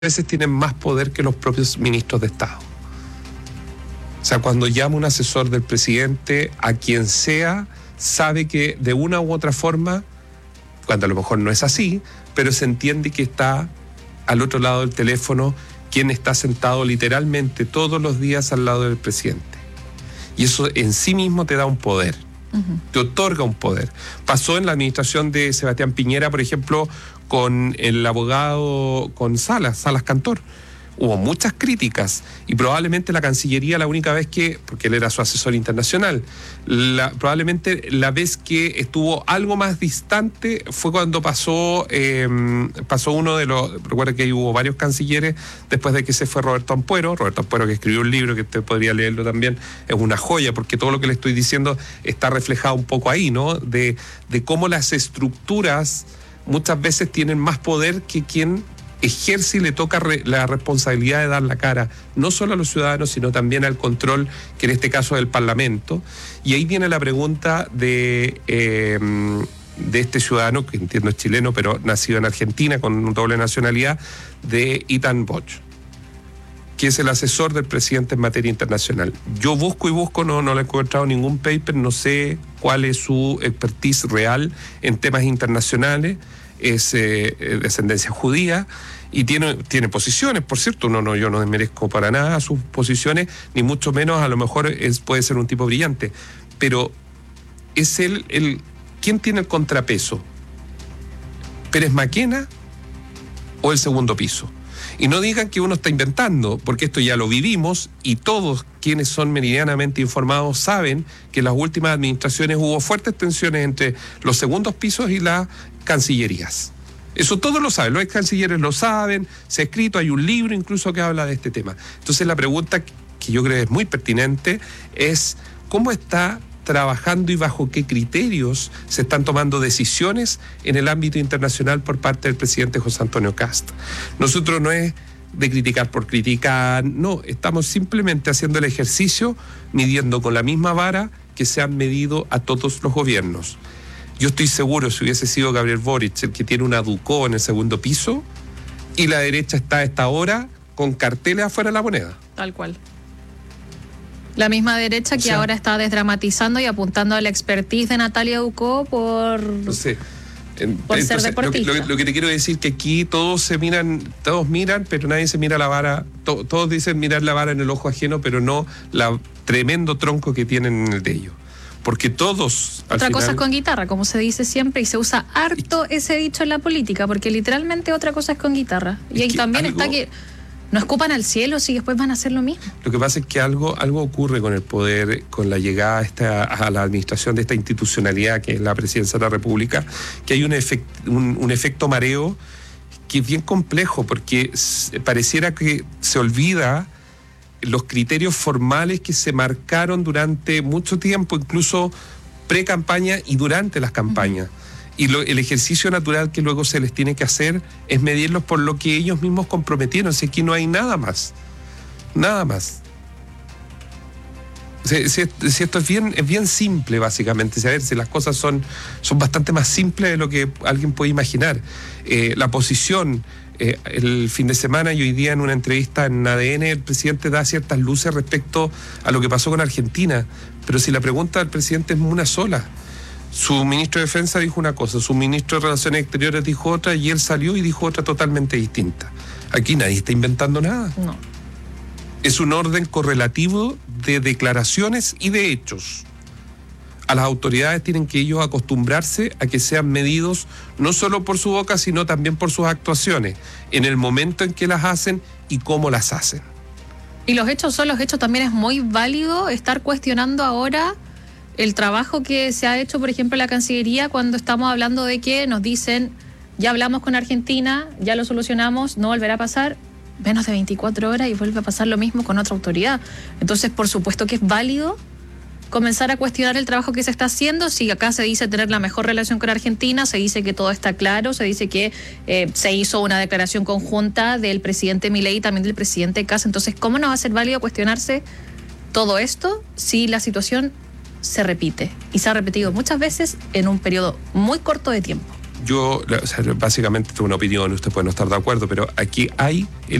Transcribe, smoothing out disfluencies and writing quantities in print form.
veces tienen más poder que los propios ministros de Estado. O sea, cuando llama un asesor del presidente, a quien sea, sabe que de una u otra forma, cuando a lo mejor no es así, pero se entiende que está al otro lado del teléfono quien está sentado literalmente todos los días al lado del presidente. Y eso en sí mismo te da un poder. Te otorga un poder. Pasó en la administración de Sebastián Piñera, por ejemplo, con el abogado, con Salas Cantor. Hubo muchas críticas y probablemente la Cancillería, la única vez que, porque él era su asesor internacional, probablemente la vez que estuvo algo más distante fue cuando pasó uno de los, recuerda que hubo varios cancilleres después de que se fue Roberto Ampuero que escribió un libro que usted podría leerlo también, es una joya porque todo lo que le estoy diciendo está reflejado un poco ahí, ¿no? De cómo las estructuras muchas veces tienen más poder que quien ejerce y le toca la responsabilidad de dar la cara, no solo a los ciudadanos, sino también al control, que en este caso es el Parlamento. Y ahí viene la pregunta de este ciudadano, que entiendo es chileno, pero nacido en Argentina, con doble nacionalidad, de Ethan Boch, que es el asesor del presidente en materia internacional. Yo busco, no le he encontrado ningún paper, no sé cuál es su expertise real en temas internacionales. Es descendencia judía y tiene posiciones, por cierto, yo no desmerezco para nada sus posiciones, ni mucho menos a lo mejor puede ser un tipo brillante, pero es ¿quién tiene el contrapeso? ¿Pérez Maquena o el segundo piso? Y no digan que uno está inventando, porque esto ya lo vivimos y todos quienes son meridianamente informados saben que en las últimas administraciones hubo fuertes tensiones entre los segundos pisos y las cancillerías. Eso todos lo saben, los ex cancilleres lo saben, se ha escrito, hay un libro incluso que habla de este tema. Entonces la pregunta que yo creo que es muy pertinente es ¿cómo está trabajando y bajo qué criterios se están tomando decisiones en el ámbito internacional por parte del presidente José Antonio Kast? Nosotros no es de criticar por criticar, no, estamos simplemente haciendo el ejercicio midiendo con la misma vara que se han medido a todos los gobiernos. Yo estoy seguro, si hubiese sido Gabriel Boric el que tiene una Ducó en el segundo piso y la derecha está a esta hora con carteles afuera de la Moneda. Tal cual. La misma derecha que ahora está desdramatizando y apuntando a la expertise de Natalia Ducó por ser deportista. Lo que te quiero decir que aquí todos miran, pero nadie se mira la vara. Todos dicen mirar la vara en el ojo ajeno, pero no la tremendo tronco que tienen en el de ellos. Porque todos... Otra cosa es con guitarra, como se dice siempre, y se usa harto ese dicho en la política, porque literalmente otra cosa es con guitarra. Y ahí también está que no escupan al cielo si después van a hacer lo mismo. Lo que pasa es que algo ocurre con el poder, con la llegada a la administración de esta institucionalidad que es la Presidencia de la República, que hay un efecto mareo que es bien complejo, porque pareciera que se olvida los criterios formales que se marcaron durante mucho tiempo, incluso pre-campaña y durante las campañas. Y el ejercicio natural que luego se les tiene que hacer es medirlos por lo que ellos mismos comprometieron. Si aquí no hay nada más. Nada más. Si esto es bien simple, básicamente. Si las cosas son bastante más simples de lo que alguien puede imaginar. La posición... el fin de semana y hoy día en una entrevista en ADN el presidente da ciertas luces respecto a lo que pasó con Argentina, pero si la pregunta del presidente es una sola. Su ministro de Defensa dijo una cosa, su ministro de Relaciones Exteriores dijo otra y él salió y dijo otra totalmente distinta. Aquí nadie está inventando nada. No. Es un orden correlativo de declaraciones y de hechos. A las autoridades tienen que ellos acostumbrarse a que sean medidos no solo por su boca, sino también por sus actuaciones, en el momento en que las hacen y cómo las hacen. Y los hechos son los hechos, también es muy válido estar cuestionando ahora el trabajo que se ha hecho, por ejemplo, en la Cancillería, cuando estamos hablando de que nos dicen, ya hablamos con Argentina, ya lo solucionamos, no volverá a pasar, menos de 24 horas y vuelve a pasar lo mismo con otra autoridad. Entonces, por supuesto que es válido comenzar a cuestionar el trabajo que se está haciendo. Si acá se dice tener la mejor relación con Argentina, se dice que todo está claro, se dice que se hizo una declaración conjunta del presidente Milei y también del presidente Kast. Entonces, ¿cómo no va a ser válido cuestionarse todo esto si la situación se repite? Y se ha repetido muchas veces en un periodo muy corto de tiempo. yo, o sea, básicamente, es una opinión, usted puede no estar de acuerdo, pero aquí hay